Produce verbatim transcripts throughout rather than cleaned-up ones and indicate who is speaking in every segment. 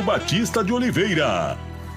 Speaker 1: Batista de Oliveira.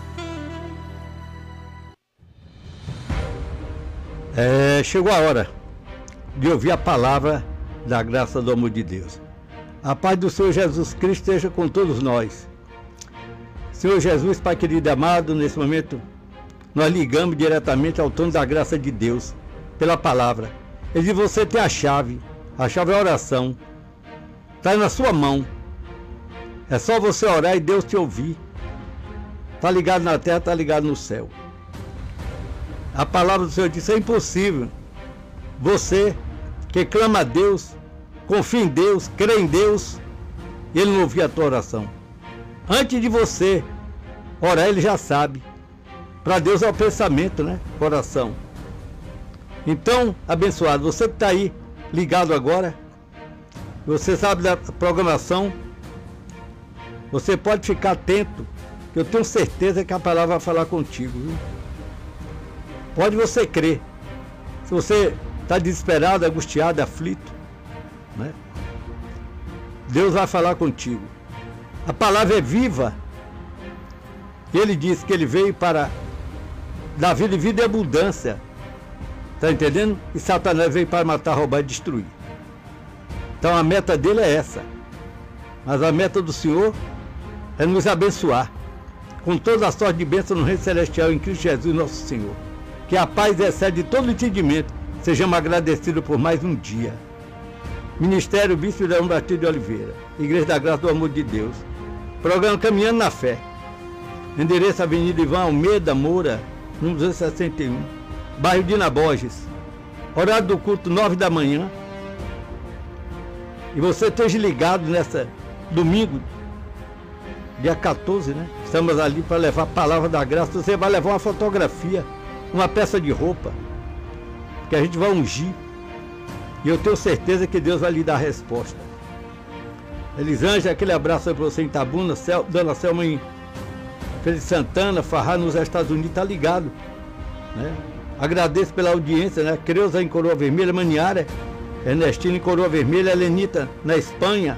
Speaker 2: É, chegou a hora de ouvir a palavra da graça do amor de Deus. A paz do Senhor Jesus Cristo esteja com todos nós. Senhor Jesus, Pai querido e amado, nesse momento nós ligamos diretamente ao trono da graça de Deus pela palavra. Ele diz: você tem a chave, a chave é a oração, está na sua mão. É só você orar e Deus te ouvir. Está ligado na terra, está ligado no céu. A palavra do Senhor diz: é impossível você que clama a Deus, confia em Deus, crê em Deus, e Ele não ouvir a tua oração. Antes de você orar, Ele já sabe. Para Deus é o pensamento, né? Coração. Então, abençoado, você que está aí ligado agora, você sabe da programação, você pode ficar atento, que eu tenho certeza que a palavra vai falar contigo, viu? Pode você crer. Se você está desesperado, angustiado, aflito, né? Deus vai falar contigo. A palavra é viva. Ele disse que ele veio para dar vida e vida e abundância. Está entendendo? E Satanás veio para matar, roubar e destruir. Então a meta dele é essa. Mas a meta do Senhor é nos abençoar com toda a sorte de bênção no reino celestial em Cristo Jesus nosso Senhor. Que a paz excede todo entendimento. Sejamos agradecidos por mais um dia. Ministério Bispo Leão Batista de Oliveira, Igreja da Graça do Amor de Deus. Programa Caminhando na Fé. Endereço Avenida Ivan Almeida Moura, número duzentos e sessenta e um, bairro Dina Borges. Horário do culto nove da manhã. E você esteja ligado nessa domingo, dia quatorze, né? Estamos ali para levar a palavra da graça. Você vai levar uma fotografia, uma peça de roupa, que a gente vai ungir, e eu tenho certeza que Deus vai lhe dar a resposta. Elisângela, aquele abraço aí para você em Itabuna, Cel, Dona Selma em Feliz Santana, Farrar nos Estados Unidos, tá ligado, né? Agradeço pela audiência, né? Creuza em Coroa Vermelha, Maniara, Ernestina em Coroa Vermelha, Helenita na Espanha,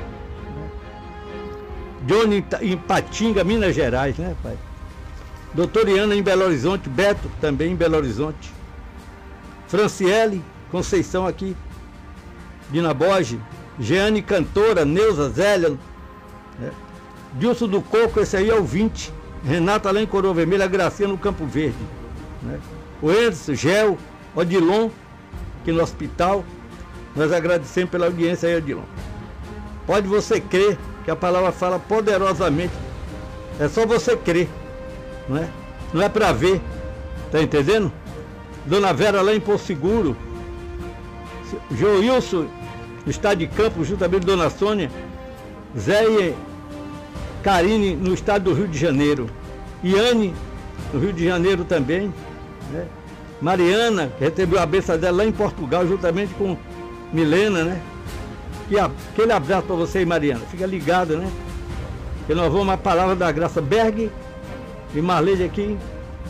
Speaker 2: Johnny em Patinga, Minas Gerais, né, pai? Doutoriana em Belo Horizonte, Beto também em Belo Horizonte, Franciele Conceição aqui, Dina Borges, Jeane Cantora, Neuza Zélia, né? Dilson do Coco, esse aí é o vinte, Renata lá em Coroa Vermelha, Gracinha no Campo Verde, né? O Anderson, Gel, Odilon, aqui no hospital. Nós agradecemos pela audiência aí, Odilon. Pode você crer que a palavra fala poderosamente. É só você crer, não é? Não é para ver, tá entendendo? Dona Vera lá em Porto Seguro, Joilson no estado de Campos, juntamente com Dona Sônia, Zé e Karine no estado do Rio de Janeiro, Iane no Rio de Janeiro também, né? Mariana, que recebeu a bênção dela lá em Portugal, juntamente com Milena, né? E aquele abraço para você aí, Mariana. Fica ligado, né? Que nós vamos a palavra da graça. Berg e Marlene aqui,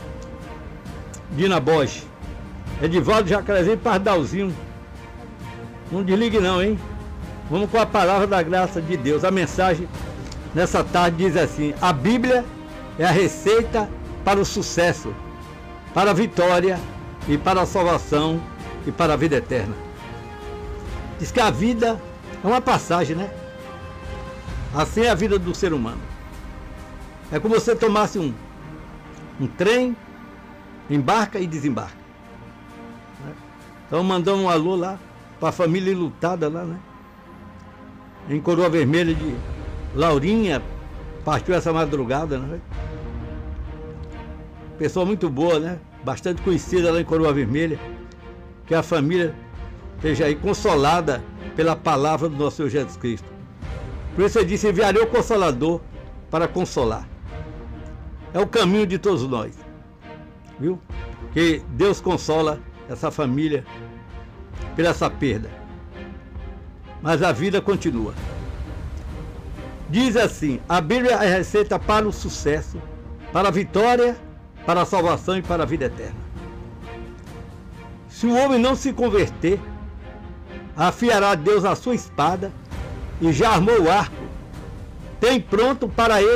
Speaker 2: Dina Borges, Edivaldo Jacarezinho e Pardalzinho. Não desligue não, hein? Vamos com a palavra da graça de Deus. A mensagem nessa tarde diz assim: a Bíblia é a receita para o sucesso, para a vitória e para a salvação e para a vida eterna. Diz que a vida é uma passagem, né? Assim é a vida do ser humano. É como você tomasse um, um trem, embarca e desembarca, né? Então mandamos um alô lá para a família enlutada lá, né? Em Coroa Vermelha de Laurinha, partiu essa madrugada, né? Pessoa muito boa, né? Bastante conhecida lá em Coroa Vermelha. Que a família esteja aí consolada pela palavra do nosso Senhor Jesus Cristo. Por isso ele disse: enviarei o Consolador para consolar. É o caminho de todos nós, viu? Que Deus consola essa família pela essa perda. Mas a vida continua. Diz assim: a Bíblia é a receita para o sucesso, para a vitória, para a salvação e para a vida eterna. Se o homem não se converter, afiará Deus a sua espada e já armou o arco, tem pronto para ele